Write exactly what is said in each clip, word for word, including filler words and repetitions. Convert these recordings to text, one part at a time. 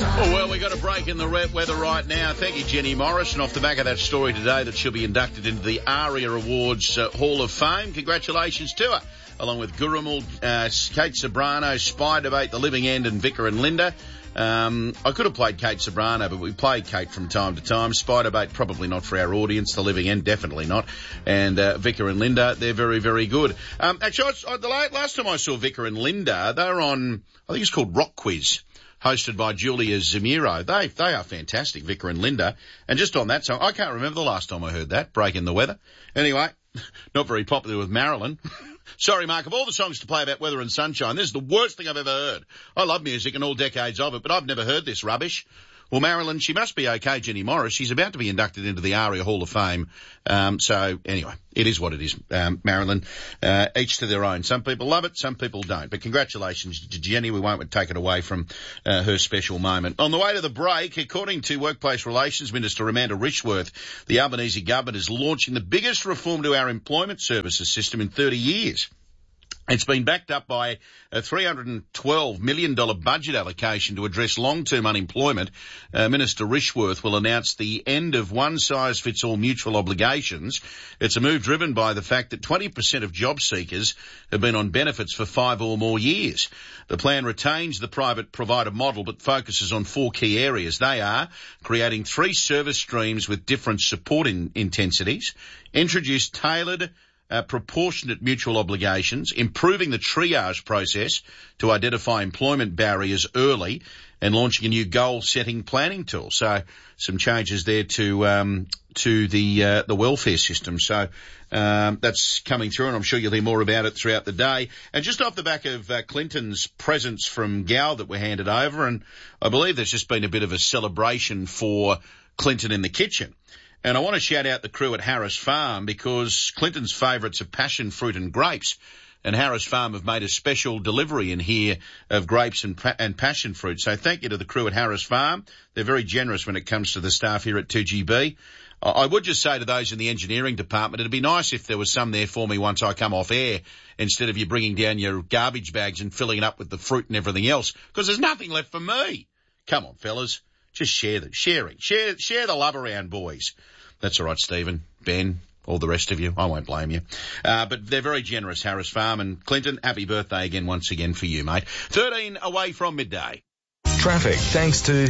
Oh, well, we got a break in the wet weather right now. Thank you, Jenny Morris. And off the back of that story today that she'll be inducted into the ARIA Awards uh, Hall of Fame. Congratulations to her. Along with Gurumul, uh, Kate Sobrano, Spy Debate, The Living End and Vicar and Linda. Um, I could have played Kate Sobrano, but we play Kate from time to time. Spy Debate, probably not for our audience. The Living End, definitely not. And uh, Vicar and Linda, they're very, very good. Um, actually, I, I, the last time I saw Vicar and Linda, they were on, I think it's called Rock Quiz, hosted by Julia Zamiro. They they are fantastic, Vicar and Linda. And just on that song, I can't remember the last time I heard that, Breaking the Weather. Anyway, not very popular with Marilyn. Sorry, Mark, of all the songs to play about weather and sunshine, this is the worst thing I've ever heard. I love music and all decades of it, but I've never heard this rubbish. Well, Marilyn, she must be okay, Jenny Morris. She's about to be inducted into the ARIA Hall of Fame. Um, so, anyway, it is what it is, um, Marilyn. Uh, each to their own. Some people love it, some people don't. But congratulations to Jenny. We won't take it away from uh, her special moment. On the way to the break, according to Workplace Relations Minister Amanda Rishworth, the Albanese government is launching the biggest reform to our employment services system in thirty years. It's been backed up by a three hundred twelve million dollars budget allocation to address long-term unemployment. Uh, Minister Rishworth will announce the end of one-size-fits-all mutual obligations. It's a move driven by the fact that twenty percent of job seekers have been on benefits for five or more years. The plan retains the private provider model but focuses on four key areas. They are creating three service streams with different support in- intensities, introduce tailored Uh, proportionate mutual obligations, improving the triage process to identify employment barriers early, and launching a new goal-setting planning tool. So some changes there to um, to the uh, the welfare system. So um, that's coming through, and I'm sure you'll hear more about it throughout the day. And just off the back of uh, Clinton's presents from Gal that were handed over, and I believe there's just been a bit of a celebration for Clinton in the kitchen. And I want to shout out the crew at Harris Farm because Clinton's favourites are passion fruit and grapes. And Harris Farm have made a special delivery in here of grapes and, pa- and passion fruit. So thank you to the crew at Harris Farm. They're very generous when it comes to the staff here at two G B. I would just say to those in the engineering department, it'd be nice if there was some there for me once I come off air, instead of you bringing down your garbage bags and filling it up with the fruit and everything else, because there's nothing left for me. Come on, fellas. Just share the, sharing. Share, share the love around, boys. That's all right, Stephen, Ben, all the rest of you. I won't blame you. Uh, but they're very generous, Harris Farm. And Clinton, happy birthday again, once again for you, mate. thirteen away from midday. Traffic, thanks to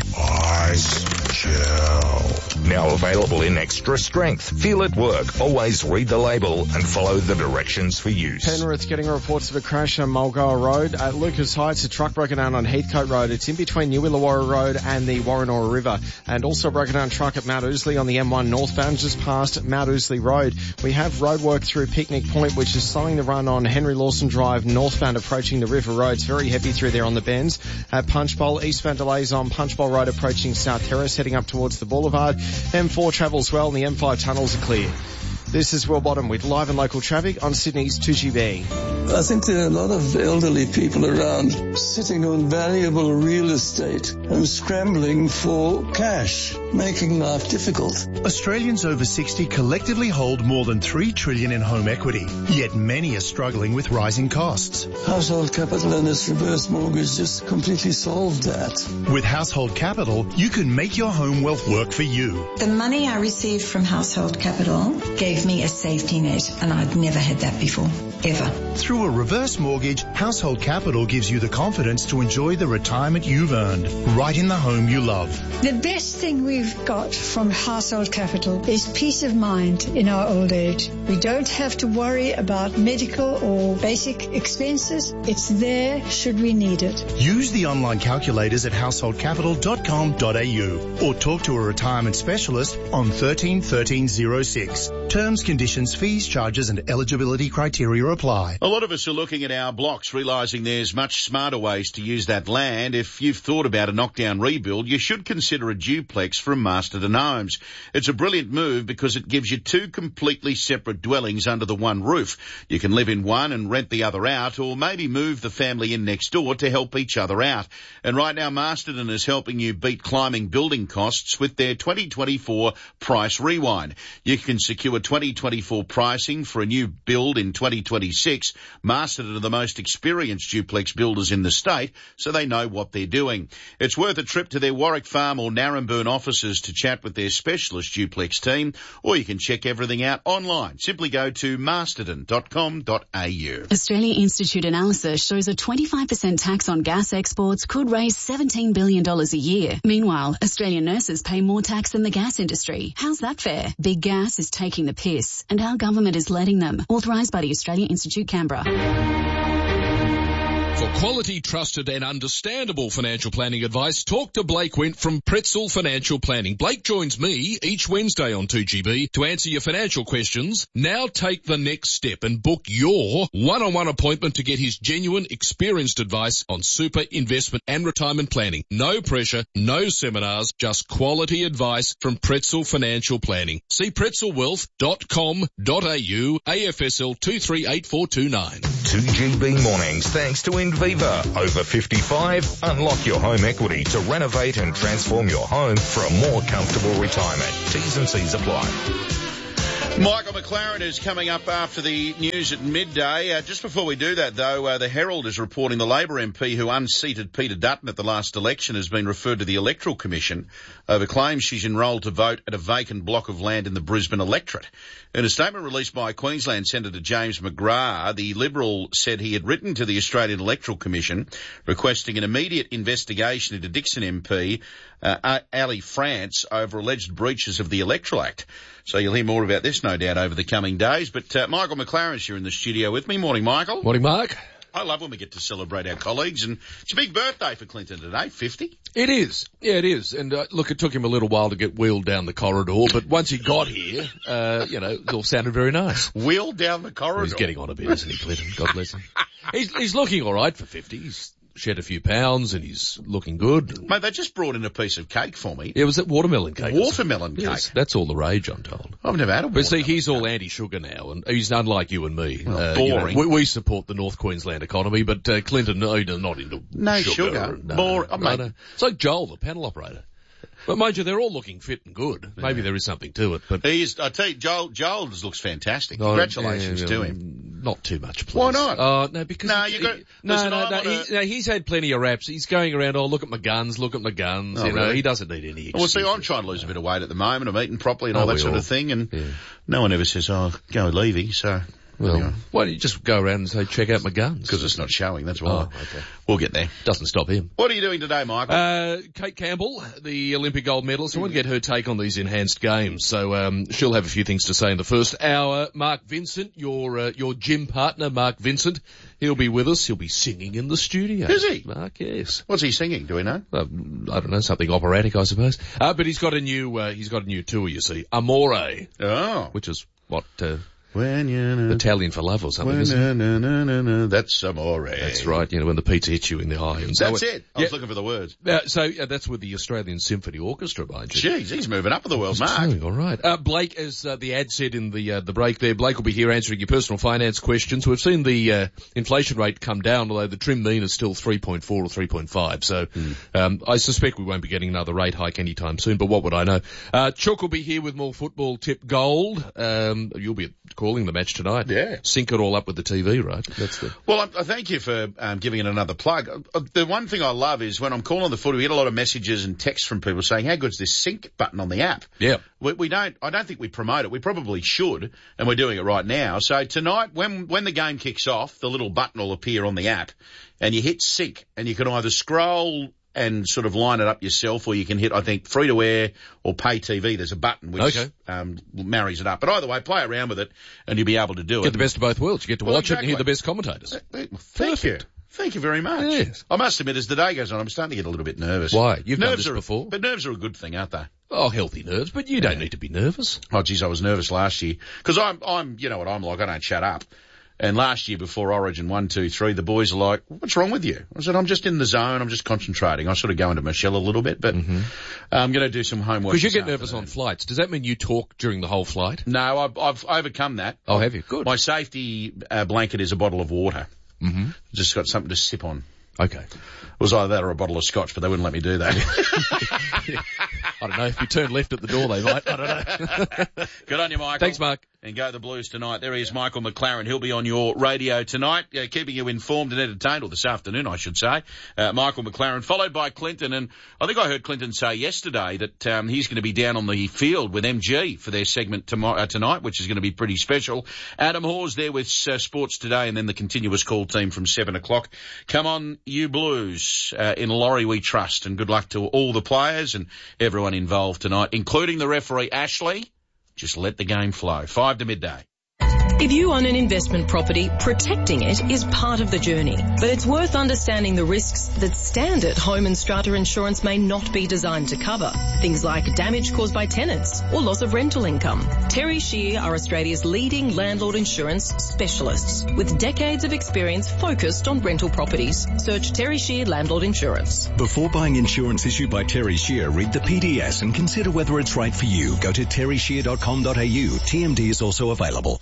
Ice Gel. Now available in extra strength. Feel it work. Always read the label and follow the directions for use. Penrith getting reports of a crash on Mulgoa Road. At Lucas Heights, a truck broken down on Heathcote Road. It's in between New Illawarra Road and the Warrenora River. And also a broken down truck at Mount Ousley on the M one northbound, just past Mount Ousley Road. We have roadwork through Picnic Point, which is slowing the run on Henry Lawson Drive northbound approaching the River Road. It's very heavy through there on the bends. At Punchbowl, eastbound delays on Punchbowl Road approaching South Terrace, heading up towards the Boulevard. M four travels well and the M five tunnels are clear. This is Will Bottom with live and local traffic on Sydney's two G B. I think there are a lot of elderly people around sitting on valuable real estate and scrambling for cash, making life difficult. Australians over sixty collectively hold more than three trillion dollars in home equity, yet many are struggling with rising costs. Household Capital and this reverse mortgage just completely solved that. With Household Capital, you can make your home wealth work for you. The money I received from Household Capital gave me a safety net, and I'd never had that before, ever. Through a reverse mortgage, Household Capital gives you the confidence to enjoy the retirement you've earned, right in the home you love. The best thing we've got from Household Capital is peace of mind in our old age. We don't have to worry about medical or basic expenses. It's there should we need it. Use the online calculators at household capital dot com dot a u or talk to a retirement specialist on thirteen thirteen oh six. Terms, conditions, fees, charges and eligibility criteria apply. A lot of us are looking at our blocks, realising there's much smarter ways to use that land. If you've thought about a knockdown rebuild, you should consider a duplex from Masterton Homes. It's a brilliant move because it gives you two completely separate dwellings under the one roof. You can live in one and rent the other out, or maybe move the family in next door to help each other out. And right now, Masterton is helping you beat climbing building costs with their twenty twenty-four Price Rewind. You can secure twenty twenty-four pricing for a new build in twenty twenty-six. Masterton are the most experienced duplex builders in the state, so they know what they're doing. It's worth a trip to their Warwick Farm or Narembeen offices to chat with their specialist duplex team, or you can check everything out online. Simply go to masterton dot com dot a u. Australia Institute analysis shows a twenty-five percent tax on gas exports could raise seventeen billion dollars a year. Meanwhile, Australian nurses pay more tax than the gas industry. How's that fair? Big Gas is taking the piss, and our government is letting them. Authorised by the Australian Institute, Canberra. For quality, trusted and understandable financial planning advice, talk to Blake Wint from Pretzel Financial Planning. Blake joins me each Wednesday on two G B to answer your financial questions. Now take the next step and book your one-on-one appointment to get his genuine, experienced advice on super, investment and retirement planning. No pressure, no seminars, just quality advice from Pretzel Financial Planning. See pretzel wealth dot com dot a u, A F S L two three eight four two nine. two G B mornings thanks to Inviva. Over fifty-five, unlock your home equity to renovate and transform your home for a more comfortable retirement. T's and C's apply. Michael McLaren is coming up after the news at midday. Uh, just before we do that, though, uh, the Herald is reporting the Labor M P who unseated Peter Dutton at the last election has been referred to the Electoral Commission over claims she's enrolled to vote at a vacant block of land in the Brisbane electorate. In a statement released by Queensland Senator James McGrath, the Liberal said he had written to the Australian Electoral Commission requesting an immediate investigation into Dixon M P uh, Ali France over alleged breaches of the Electoral Act. So you'll hear more about this, no doubt, over the coming days. But uh, Michael McLaren's here in the studio with me. Morning, Michael. Morning, Mark. I love when we get to celebrate our colleagues, and it's a big birthday for Clinton today, fifty. It is. Yeah, it is. And uh, look, it took him a little while to get wheeled down the corridor, but once he got here, uh, you know, it all sounded very nice. Wheeled down the corridor? He's getting on a bit, isn't he, Clinton? God bless him. He's, he's looking all right for fifty. He's shed a few pounds and he's looking good. Mate, they just brought in a piece of cake for me. Yeah, was it watermelon cake? Watermelon cake? Yes, that's all the rage, I'm told. I've never had a watermelon But see, he's cake. all anti-sugar now, and he's unlike you and me. Oh, uh, boring. You know, we, we support the North Queensland economy, but uh, Clinton, no, he's not into No sugar. sugar. No, More, no, mate. no. It's like Joel, the panel operator. But mind you, they're all looking fit and good. Maybe Yeah. there is something to it, but... He is, I tell you, Joel, Joel just looks fantastic. Oh, Congratulations yeah, to yeah, him. Not too much, please. Why not? Oh, no, because... No, he, you got- he- no, listen, no, I'm no, on a- he, no, he's had plenty of raps. He's going around, oh, look at my guns, look at my guns. Oh, you know, really? he doesn't need any Well, see, I'm excuses. trying to lose a bit of weight at the moment. I'm eating properly and all Oh, that we sort all. of thing, and Yeah. no one ever says, oh, go Levy, so... Well, why don't you just go around and say, check out my guns? Because it's not showing, that's why. Oh, okay. We'll get there. Doesn't stop him. What are you doing today, Michael? Uh, Kate Campbell, the Olympic gold medalist, I want to get her take on these enhanced games. So, um, she'll have a few things to say in the first hour. Mark Vincent, your, uh, your gym partner, Mark Vincent, he'll be with us. He'll be singing in the studio. Is he? Mark, yes. What's he singing? Do we know? Uh, I don't know, something operatic, I suppose. Uh, but he's got a new, uh, he's got a new tour, you see. Amore. Oh. Which is what, uh, When you know. Italian for love or something, When isn't it? no, no, no, no, that's amore. That's right, you know, when the pizza hits you in the eye. And so That's it. I yeah, was looking for the words. uh, so uh, that's with the Australian Symphony Orchestra, mind you. Jeez, he's moving up in the world, He's Mark. doing all right. Uh, Blake, as uh, the ad said in the uh, the break there, Blake will be here answering your personal finance questions. We've seen the uh, inflation rate come down, although the trim mean is still three point four or three point five. So Mm. um, I suspect we won't be getting another rate hike anytime soon, but what would I know? Uh, Chook will be here with more football tip gold. Um, you'll be calling the match tonight. Yeah. Sync it all up with the T V, right? That's the... Well, I, I thank you for um, giving it another plug. Uh, the one thing I love is when I'm calling the footy, we get a lot of messages and texts from people saying, how good's this sync button on the app? Yeah. We, we don't, I don't think we promote it. We probably should, and we're doing it right now. So tonight, when, when the game kicks off, the little button will appear on the app, and you hit sync, and you can either scroll and sort of line it up yourself, or you can hit, I think, free to air or pay T V. There's a button which Okay. um, marries it up. But either way, play around with it, and you'll be able to do it. Get the best of both worlds. You get to Well, watch it and hear exactly. the best commentators. Uh, Thank you. Thank you very much. Yes. I must admit, as the day goes on, I'm starting to get a little bit nervous. Why? You've done nerves this are, before. But nerves are a good thing, aren't they? Oh, healthy nerves, but you don't need to be nervous. Oh, geez, I was nervous last year. Because I'm, I'm, you know what I'm like, I don't shut up. And last year before Origin one, two, three, the boys are like, what's wrong with you? I said, I'm just in the zone, I'm just concentrating. I sort of go into my shell a little bit, but Mm-hmm. I'm going to do some homework. Because you this get nervous on afternoon. flights. Does that mean you talk during the whole flight? No, I've, I've overcome that. Oh, have you? Good. My safety uh, blanket is a bottle of water. Mm-hmm. Just got something to sip on. Okay. It was either that or a bottle of scotch, but they wouldn't let me do that. I don't know. If you turn left at the door, they might. I don't know. Good on you, Michael. Thanks, Mark. and go the Blues tonight. There he is, Michael McLaren. He'll be on your radio tonight, uh, keeping you informed and entertained, or this afternoon, I should say. Uh, Michael McLaren, followed by Clinton, and I think I heard Clinton say yesterday that um, he's going to be down on the field with M G for their segment tomorrow, uh, tonight, which is going to be pretty special. Adam Hawes there with uh, Sports Today, and then the continuous call team from seven o'clock. Come on, you Blues, uh, in Laurie we trust, and good luck to all the players and everyone involved tonight, including the referee, Ashley. Just let the game flow. Five to midday. If you own an investment property, protecting it is part of the journey. But it's worth understanding the risks that standard home and strata insurance may not be designed to cover. Things like damage caused by tenants or loss of rental income. Terry Shear are Australia's leading landlord insurance specialists with decades of experience focused on rental properties. Search Terry Shear Landlord Insurance. Before buying insurance issued by Terry Shear, read the P D S and consider whether it's right for you. Go to terry shear dot com dot a u. T M D is also available.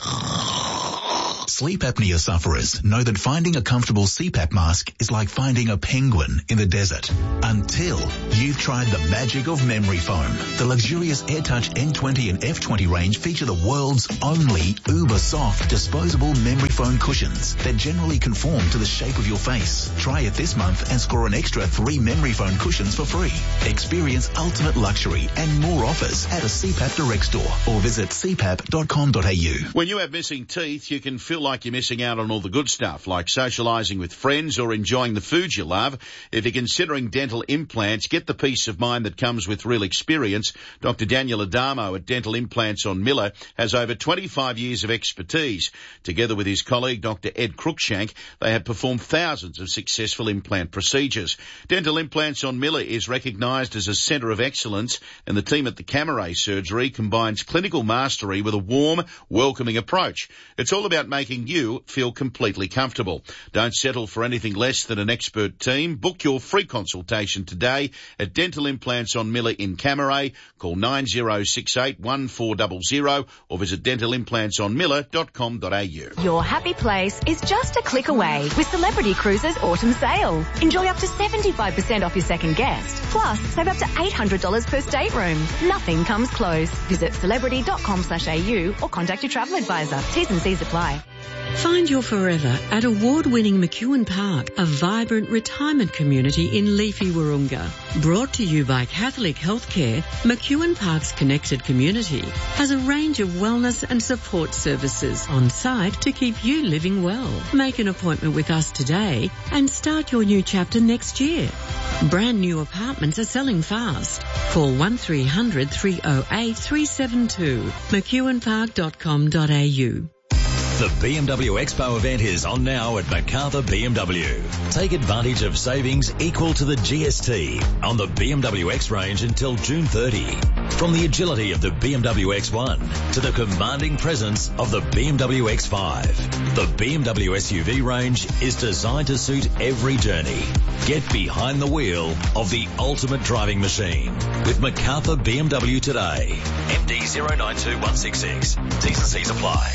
Sleep apnea sufferers know that finding a comfortable C PAP mask is like finding a penguin in the desert. Until you've tried the magic of memory foam. The luxurious AirTouch N twenty and F twenty range feature the world's only uber soft disposable memory foam cushions that generally conform to the shape of your face. Try it this month and score an extra three memory foam cushions for free. Experience ultimate luxury and more offers at a C PAP Direct store or visit c pap dot com dot a u. When you have missing teeth, you can feel like you're missing out on all the good stuff, like socialising with friends or enjoying the food you love. If you're considering dental implants, get the peace of mind that comes with real experience. Doctor Daniel Adamo at Dental Implants on Miller has over twenty-five years of expertise. Together with his colleague, Doctor Ed Cruikshank, they have performed thousands of successful implant procedures. Dental Implants on Miller is recognised as a centre of excellence, and the team at the Camera Surgery combines clinical mastery with a warm, welcoming approach. It's all about making you feel completely comfortable. Don't settle for anything less than an expert team. Book your free consultation today at Dental Implants on Miller in Camaray. Call nine zero six eight one four zero zero or visit dental implants on miller dot com dot a u. Your happy place is just a click away with Celebrity Cruises Autumn Sale. Enjoy up to seventy-five percent off your second guest. Plus, save up to eight hundred dollars per stateroom. Nothing comes close. Visit celebrity dot com slash a u or contact your travel advisor. T's and C's apply. Find your forever at award-winning McEwen Park, a vibrant retirement community in leafy Wahroonga. Brought to you by Catholic Healthcare, McEwen Park's connected community has a range of wellness and support services on site to keep you living well. Make an appointment with us today and start your new chapter next year. Brand new apartments are selling fast. Call one three hundred three oh eight three seven two, mcewen park dot com dot a u. The B M W Expo event is on now at Macarthur B M W. Take advantage of savings equal to the G S T on the B M W X range until June thirtieth. From the agility of the B M W X one to the commanding presence of the B M W X five, the B M W S U V range is designed to suit every journey. Get behind the wheel of the ultimate driving machine with Macarthur B M W today. M D zero nine two one six six. T's and C's apply.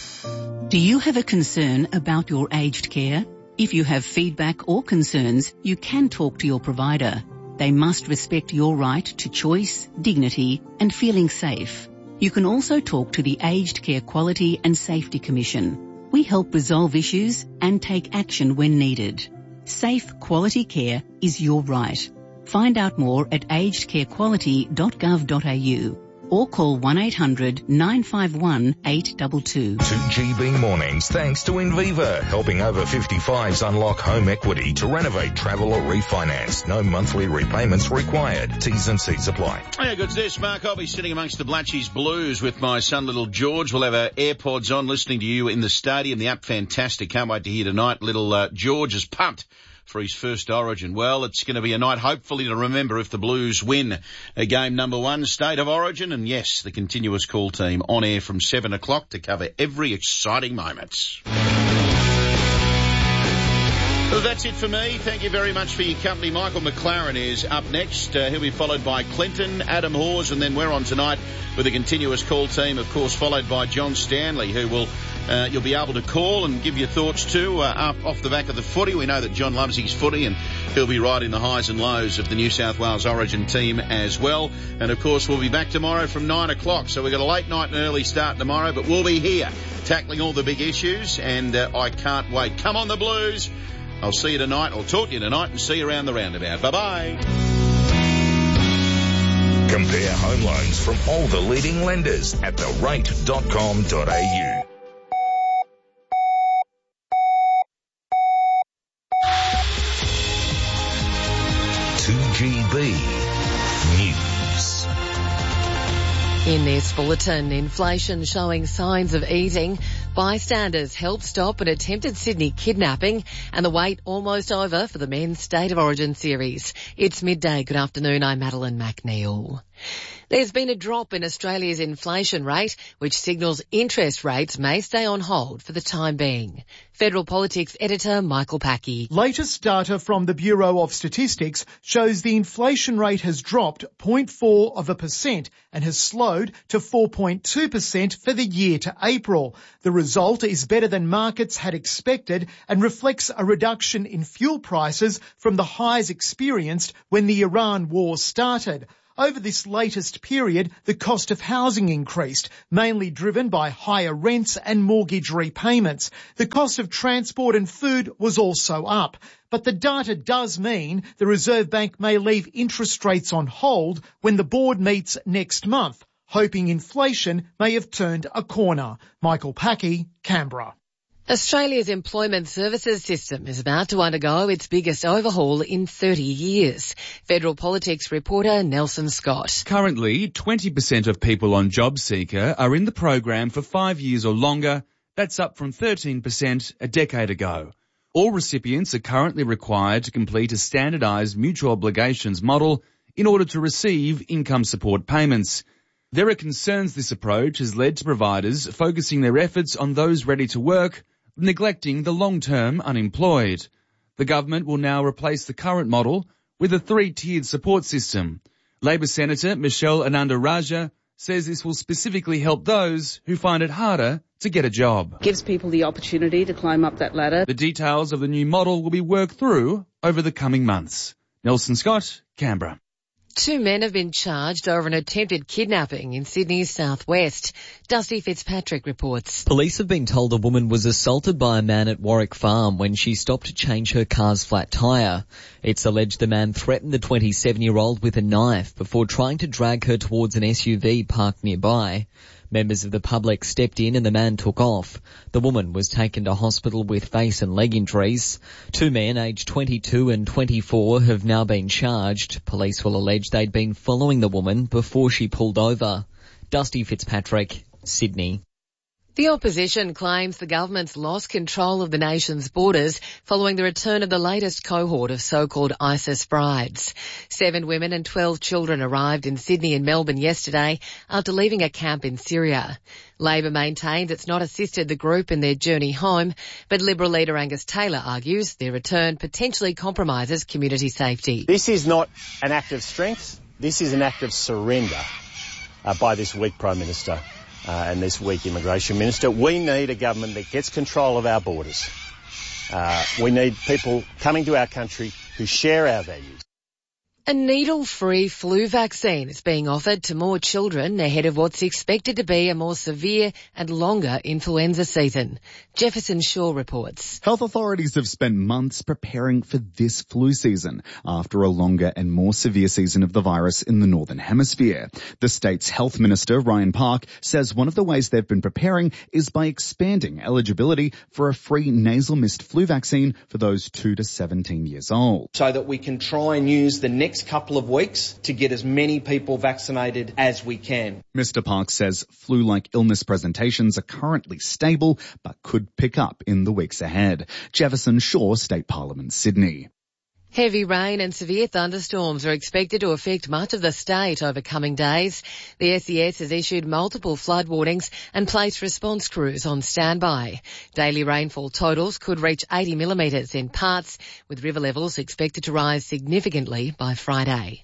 Do you have a concern about your aged care? If you have feedback or concerns, you can talk to your provider. They must respect your right to choice, dignity, and feeling safe. You can also talk to the Aged Care Quality and Safety Commission. We help resolve issues and take action when needed. Safe, quality care is your right. Find out more at aged care quality dot gov dot a u. or call one eight hundred nine five one eight two two. two G B mornings thanks to Inviva, helping over fifty-fives unlock home equity to renovate, travel or refinance. No monthly repayments required. T's and C's apply. Hey, good's this, Mark. I'll be sitting amongst the Blatchies Blues with my son, little George. We'll have our AirPods on, listening to you in the stadium. The app, fantastic. Can't wait to hear tonight. Little uh, George is pumped for his first Origin. Well, it's going to be a night, hopefully, to remember if the Blues win a game number one, State of Origin. And yes, the continuous call team on air from seven o'clock to cover every exciting moment. Well, that's it for me. Thank you very much for your company. Michael McLaren is up next. Uh, he'll be followed by Clinton, Adam Hawes, and then we're on tonight with a continuous call team, of course, followed by John Stanley, who will uh, you'll be able to call and give your thoughts to uh, up off the back of the footy. We know that John loves his footy, and he'll be right in the highs and lows of the New South Wales Origin team as well. And, of course, we'll be back tomorrow from nine o'clock. So we've got a late night and early start tomorrow, but we'll be here tackling all the big issues, and uh, I can't wait. Come on, the Blues. I'll see you tonight. I'll talk to you tonight and see you around the roundabout. Bye-bye. Compare home loans from all the leading lenders at the rate dot com dot a u. two G B News. In this bulletin, inflation showing signs of easing. Bystanders helped stop an attempted Sydney kidnapping, and the wait almost over for the men's State of Origin series. It's midday. Good afternoon. I'm Madeline McNeil. There's been a drop in Australia's inflation rate, which signals interest rates may stay on hold for the time being. Federal Politics editor Michael Packey. Latest data from the Bureau of Statistics shows the inflation rate has dropped zero point four of a percent and has slowed to four point two percent for the year to April. The result is better than markets had expected and reflects a reduction in fuel prices from the highs experienced when the Iran war started. Over this latest period, the cost of housing increased, mainly driven by higher rents and mortgage repayments. The cost of transport and food was also up. But the data does mean the Reserve Bank may leave interest rates on hold when the board meets next month, hoping inflation may have turned a corner. Michael Packey, Canberra. Australia's employment services system is about to undergo its biggest overhaul in thirty years. Federal Politics reporter Nelson Scott. Currently, twenty percent of people on JobSeeker are in the program for five years or longer. That's up from thirteen percent a decade ago. All recipients are currently required to complete a standardised mutual obligations model in order to receive income support payments. There are concerns this approach has led to providers focusing their efforts on those ready to work, neglecting the long-term unemployed. The government will now replace the current model with a three-tiered support system. Labor Senator Michelle Ananda-Rajah says this will specifically help those who find it harder to get a job. Gives people the opportunity to climb up that ladder. The details of the new model will be worked through over the coming months. Nelson Scott, Canberra. Two men have been charged over an attempted kidnapping in Sydney's southwest. Dusty Fitzpatrick reports. Police have been told a woman was assaulted by a man at Warwick Farm when she stopped to change her car's flat tyre. It's alleged the man threatened the twenty-seven-year-old with a knife before trying to drag her towards an S U V parked nearby. Members of the public stepped in and the man took off. The woman was taken to hospital with face and leg injuries. Two men aged twenty-two and twenty-four have now been charged. Police will allege they'd been following the woman before she pulled over. Dusty Fitzpatrick, Sydney. The opposition claims the government's lost control of the nation's borders following the return of the latest cohort of so-called ISIS brides. Seven women and twelve children arrived in Sydney and Melbourne yesterday after leaving a camp in Syria. Labor maintains it's not assisted the group in their journey home, but Liberal leader Angus Taylor argues their return potentially compromises community safety. This is not an act of strength. This is an act of surrender uh, by this weak Prime Minister. Uh, and this weak Immigration Minister. We need a government that gets control of our borders. Uh, we need people coming to our country who share our values. A needle-free flu vaccine is being offered to more children ahead of what's expected to be a more severe and longer influenza season. Jefferson Shaw reports. Health authorities have spent months preparing for this flu season after a longer and more severe season of the virus in the Northern Hemisphere. The state's health minister, Ryan Park, says one of the ways they've been preparing is by expanding eligibility for a free nasal mist flu vaccine for those two to seventeen years old. So that we can try and use the next couple of weeks to get as many people vaccinated as we can. Mister Park says flu-like illness presentations are currently stable but could pick up in the weeks ahead. Jefferson Shaw, State Parliament, Sydney. Heavy rain and severe thunderstorms are expected to affect much of the state over coming days. The S E S has issued multiple flood warnings and placed response crews on standby. Daily rainfall totals could reach eighty millimetres in parts, with river levels expected to rise significantly by Friday.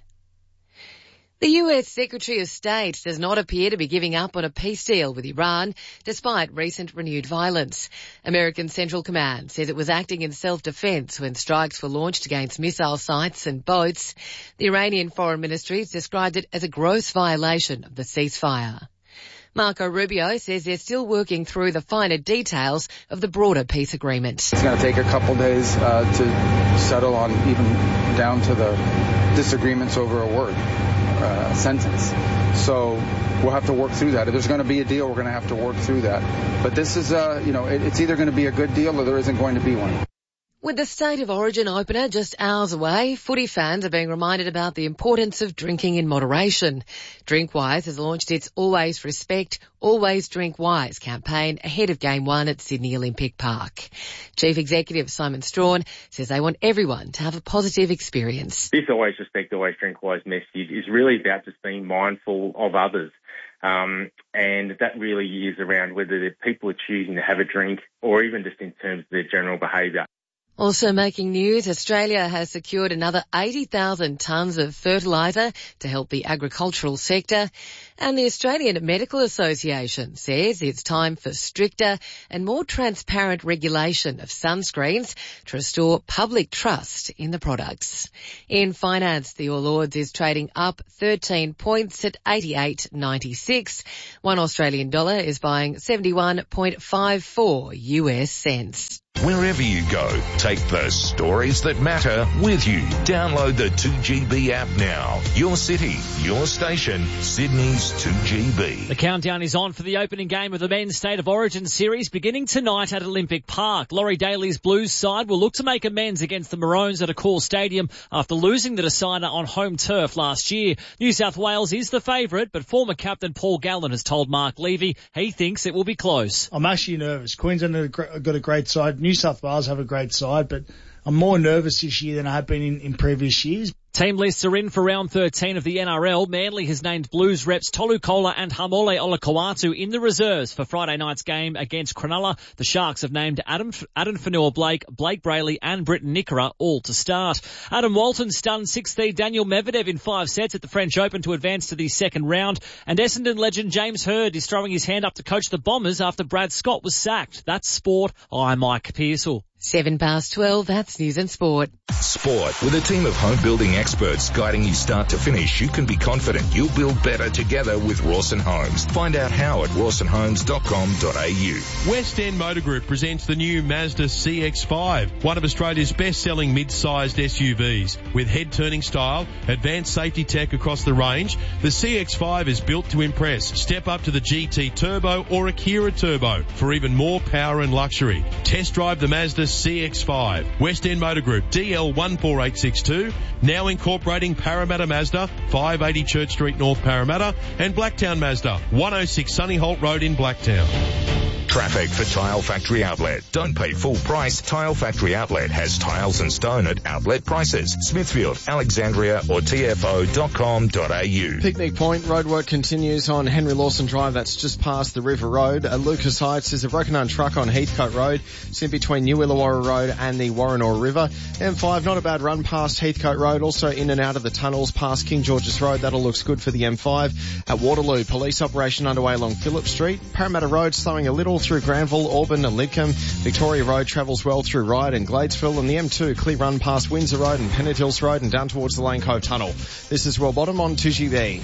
The U S Secretary of State does not appear to be giving up on a peace deal with Iran, despite recent renewed violence. American Central Command says it was acting in self-defense when strikes were launched against missile sites and boats. The Iranian Foreign Ministry has described it as a gross violation of the ceasefire. Marco Rubio says they're still working through the finer details of the broader peace agreement. It's going to take a couple days uh, to settle on even down to the disagreements over a word. Uh, sentence. So we'll have to work through that. If there's going to be a deal, we're going to have to work through that. But this is, uh, you know, it, it's either going to be a good deal or there isn't going to be one. With the State of Origin opener just hours away, footy fans are being reminded about the importance of drinking in moderation. Drinkwise has launched its Always Respect, Always Drink Wise campaign ahead of Game one at Sydney Olympic Park. Chief Executive Simon Strawn says they want everyone to have a positive experience. This Always Respect, Always Drink Wise message is really about just being mindful of others. Um, and that really is around whether the people are choosing to have a drink or even just in terms of their general behaviour. Also making news, Australia has secured another eighty thousand tonnes of fertiliser to help the agricultural sector. And the Australian Medical Association says it's time for stricter and more transparent regulation of sunscreens to restore public trust in the products. In finance, the All Ords is trading up thirteen points at eighty-eight ninety-six. One Australian dollar is buying seventy-one point five four U S cents. Wherever you go, take the stories that matter with you. Download the two G B app now. Your city, your station, Sydney's two G B. The countdown is on for the opening game of the Men's State of Origin series beginning tonight at Olympic Park. Laurie Daly's Blues side will look to make amends against the Maroons at Accor Stadium after losing the decider on home turf last year. New South Wales is the favourite, but former captain Paul Gallen has told Mark Levy he thinks it will be close. I'm actually nervous. Queensland have got a great side. New South Wales have a great side, but I'm more nervous this year than I have been in, in previous years. Team lists are in for round thirteen of the N R L. Manly has named Blues reps Tolu Kola and Hamole Olakauatu in the reserves for Friday night's game against Cronulla. The Sharks have named Adam, Adam Fanua-Blake, Blake Brayley and Britton Nickera all to start. Adam Walton stunned sixth-seed Daniel Medvedev in five sets at the French Open to advance to the second round. And Essendon legend James Hird is throwing his hand up to coach the Bombers after Brad Scott was sacked. That's sport. I'm Mike Pearsall. Seven past twelve, that's News and Sport. Sport. With a team of home building experts guiding you start to finish, you can be confident you'll build better together with Rawson Homes. Find out how at rawson homes dot com dot a u. West End Motor Group presents the new Mazda C X five, one of Australia's best-selling mid-sized S U Vs. With head-turning style, advanced safety tech across the range, the C X five is built to impress. Step up to the G T Turbo or Akira Turbo for even more power and luxury. Test drive the Mazda C X five. West End Motor Group, D L one four eight six two, now incorporating Parramatta Mazda, five eighty Church Street, North Parramatta, and Blacktown Mazda, one oh six Sunny Holt Road in Blacktown. Traffic for Tile Factory Outlet. Don't pay full price. Tile Factory Outlet has tiles and stone at outlet prices. Smithfield, Alexandria or T F O dot com dot a u. Picnic Point roadwork continues on Henry Lawson Drive. That's just past the River Road. At Lucas Heights is a broken down truck on Heathcote Road. It's in between New Illawarra Road and the Warrenor River. M five, not a bad run past Heathcote Road. Also in and out of the tunnels past King George's Road. That'll looks good for the M five. At Waterloo, police operation underway along Phillip Street. Parramatta Road slowing a little through Granville, Auburn and Lidcombe. Victoria Road travels well through Ryde and Gladesville, and the M two clear run past Windsor Road and Pennant Hills Road and down towards the Lane Cove Tunnel. This is Royal Bottom on two G B.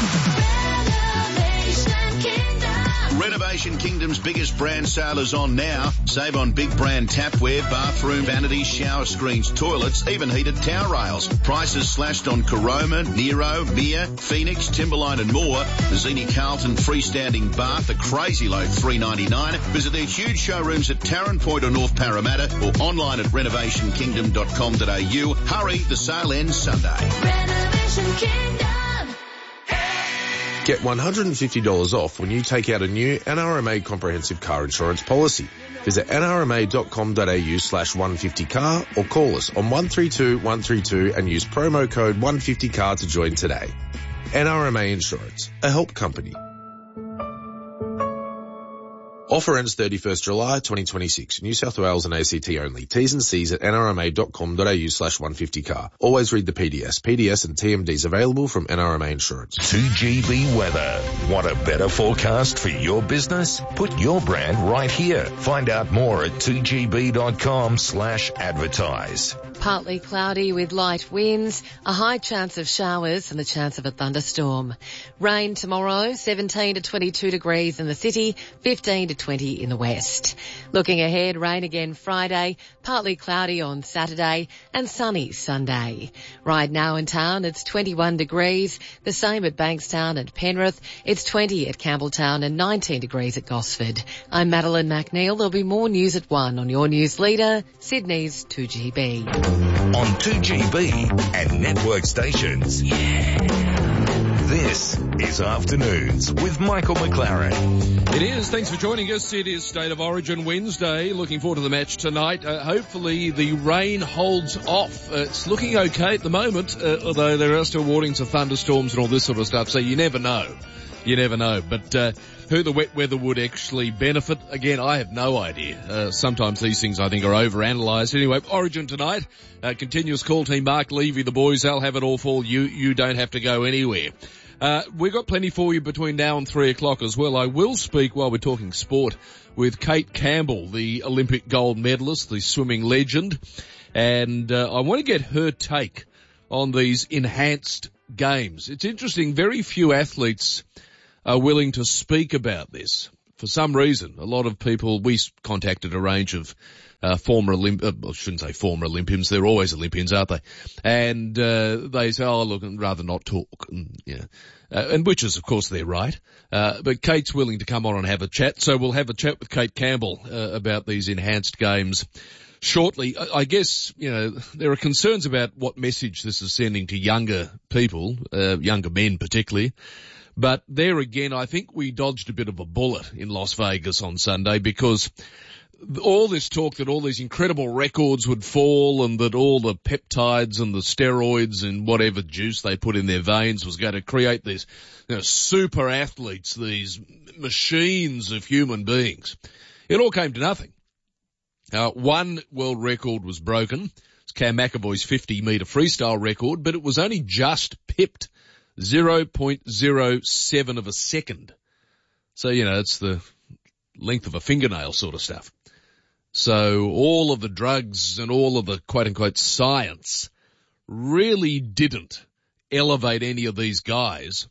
Renovation Kingdom's biggest brand sale is on now. Save on big brand tapware, bathroom vanities, shower screens, toilets, even heated towel rails. Prices slashed on Caroma, Nero, Mia, Phoenix, Timberline and more. Mazzini Carlton freestanding bath, a crazy low three ninety-nine. Visit their huge showrooms at Tarrant Point or North Parramatta or online at renovation kingdom dot com dot a u. Hurry, the sale ends Sunday. Renovation Kingdom. Get one hundred fifty dollars off when you take out a new N R M A comprehensive car insurance policy. Visit n r m a dot com dot a u slash one fifty car or call us on one three two, one three two and use promo code one fifty car to join today. N R M A Insurance, a help company. Offer ends thirty-first July twenty twenty-six. New South Wales and A C T only. T's and C's at n r m a dot com dot a u slash one fifty car. Always read the P D S. P D S and T M Ds available from N R M A Insurance. two G B weather. Want a better forecast for your business? Put your brand right here. Find out more at two g b dot com slash advertise. Partly cloudy with light winds, a high chance of showers and the chance of a thunderstorm. Rain tomorrow, seventeen to twenty-two degrees in the city, fifteen to twenty in the west. Looking ahead, rain again Friday, partly cloudy on Saturday and sunny Sunday. Right now in town, it's twenty-one degrees, the same at Bankstown and Penrith. It's twenty at Campbelltown and nineteen degrees at Gosford. I'm Madeline McNeil. There'll be more news at one on your news leader, Sydney's two G B. On two G B and network stations. Yeah. This is Afternoons with Michael McLaren. It is. Thanks for joining us. It is State of Origin Wednesday. Looking forward to the match tonight. Uh, hopefully the rain holds off. Uh, it's looking okay at the moment, uh, although there are still warnings of thunderstorms and all this sort of stuff, so you never know. You never know. But uh, who the wet weather would actually benefit, again, I have no idea. Uh, sometimes these things, I think, are overanalyzed. Anyway, Origin tonight, uh, continuous call team, Mark Levy, the boys, they'll have it all for you. You don't have to go anywhere. Uh, we've got plenty for you between now and three o'clock as well. I will speak, while we're talking sport, with Kate Campbell, the Olympic gold medalist, the swimming legend. And uh, I want to get her take on these enhanced games. It's interesting, very few athletes are willing to speak about this. For some reason, a lot of people, we contacted a range of uh, former Olymp, uh, I shouldn't say former Olympians, they're always Olympians, aren't they? And uh, they say, oh, look, I'd rather not talk. And, yeah. Uh, and which is, of course, they're right. Uh, but Kate's willing to come on and have a chat, so we'll have a chat with Kate Campbell uh, about these enhanced games shortly. I, I guess, you know, there are concerns about what message this is sending to younger people, uh, younger men particularly. But there again, I think we dodged a bit of a bullet in Las Vegas on Sunday, because all this talk that all these incredible records would fall and that all the peptides and the steroids and whatever juice they put in their veins was going to create these, you know, super athletes, these machines of human beings. It all came to nothing. Uh, one world record was broken. It's Cam McAvoy's fifty metre freestyle record, but it was only just pipped zero point zero seven of a second. So, you know, it's the length of a fingernail sort of stuff. So all of the drugs and all of the quote-unquote science really didn't elevate any of these guys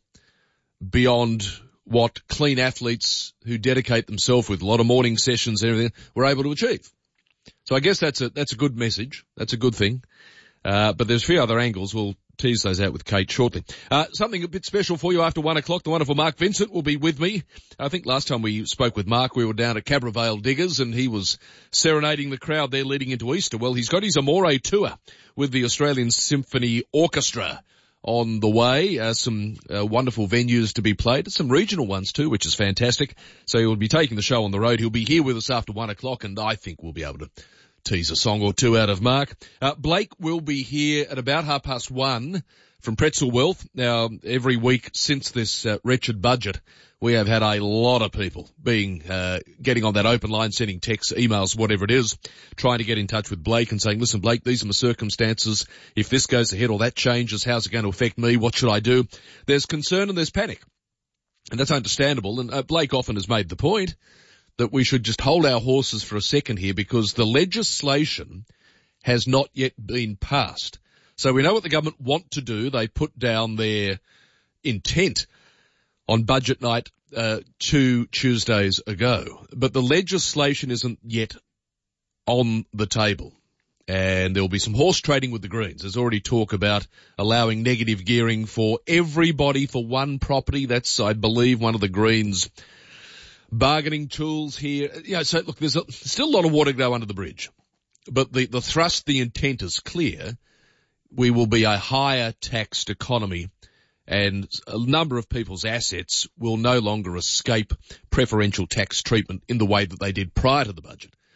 beyond what clean athletes who dedicate themselves with a lot of morning sessions and everything were able to achieve. So I guess that's a, that's a good message. That's a good thing. Uh, but there's a few other angles. We'll tease those out with Kate shortly. Uh, something a bit special for you after one o'clock. The wonderful Mark Vincent will be with me. I think last time we spoke with Mark, we were down at Cabra Vale Diggers and he was serenading the crowd there leading into Easter. Well, he's got his Amore tour with the Australian Symphony Orchestra on the way. Uh, some uh, wonderful venues to be played. Some regional ones too, which is fantastic. So he'll be taking the show on the road. He'll be here with us after one o'clock and I think we'll be able to tease a song or two out of Mark. Uh, Blake will be here at about half past one from Pretzel Wealth. Now, every week since this uh, wretched budget, we have had a lot of people being, uh, getting on that open line, sending texts, emails, whatever it is, trying to get in touch with Blake and saying, listen, Blake, these are my circumstances. If this goes ahead or that changes, how's it going to affect me? What should I do? There's concern and there's panic. And that's understandable. And uh, Blake often has made the point that we should just hold our horses for a second here because the legislation has not yet been passed. So we know what the government want to do. They put down their intent on budget night uh, two Tuesdays ago. But the legislation isn't yet on the table. And there will be some horse trading with the Greens. There's already talk about allowing negative gearing for everybody for one property. That's, I believe, one of the Greens' bargaining tools here. You know, so look, there's a, still a lot of water to go under the bridge, but the, the thrust, the intent is clear. We will be a higher taxed economy and a number of people's assets will no longer escape preferential tax treatment in the way that they did prior to the budget.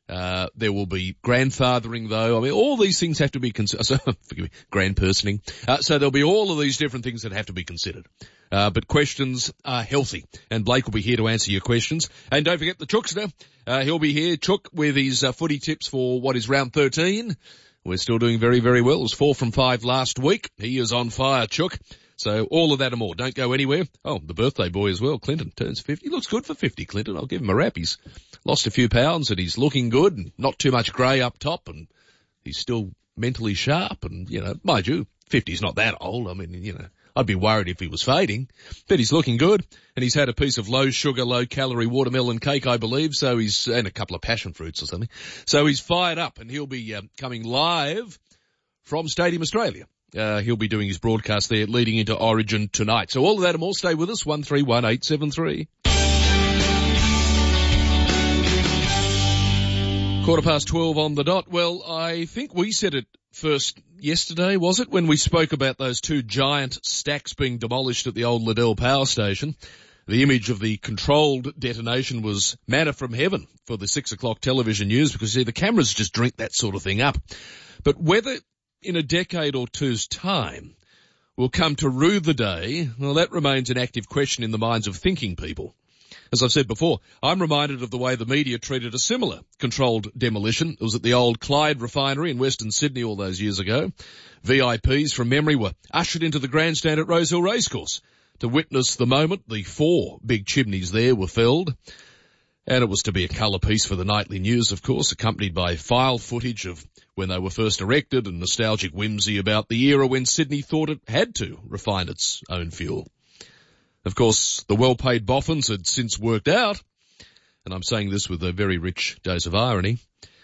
Uh, there will be grandfathering though. I mean, all these things have to be considered. So, forgive me, grandpersoning. Uh, so there'll be all of these different things that have to be considered. Uh, but questions are healthy, and Blake will be here to answer your questions. And don't forget the Chookster. Uh, he'll be here, Chook, with his uh, footy tips for what is round thirteen. We're still doing very, very well. It was four from five last week. He is on fire, Chook. So all of that and more. Don't go anywhere. Oh, the birthday boy as well. Clinton turns fifty. He looks good for fifty, Clinton. I'll give him a rap. He's lost a few pounds and he's looking good and not too much grey up top, and he's still mentally sharp. And, you know, mind you, fifty's not that old. I mean, you know, I'd be worried if he was fading, but he's looking good. And he's had a piece of low sugar, low calorie watermelon cake, I believe. So he's, and a couple of passion fruits or something. So he's fired up, and he'll be uh, coming live from Stadium Australia. Uh, he'll be doing his broadcast there leading into Origin tonight. So all of that and more, stay with us, one three one eight seven three. Quarter past twelve on the dot. Well, I think we said it first yesterday, was it, when we spoke about those two giant stacks being demolished at the old Liddell power station. The image of the controlled detonation was manna from heaven for the six o'clock television news, because, see, the cameras just drink that sort of thing up. But whether in a decade or two's time will come to rue the day, well, that remains an active question in the minds of thinking people. As I've said before, I'm reminded of the way the media treated a similar controlled demolition. It was at the old Clyde refinery in Western Sydney all those years ago. V I Ps from memory were ushered into the grandstand at Rosehill Racecourse to witness the moment the four big chimneys there were felled. And it was to be a colour piece for the nightly news, of course, accompanied by file footage of when they were first erected and nostalgic whimsy about the era when Sydney thought it had to refine its own fuel. Of course, the well-paid boffins had since worked out, and I'm saying this with a very rich dose of irony,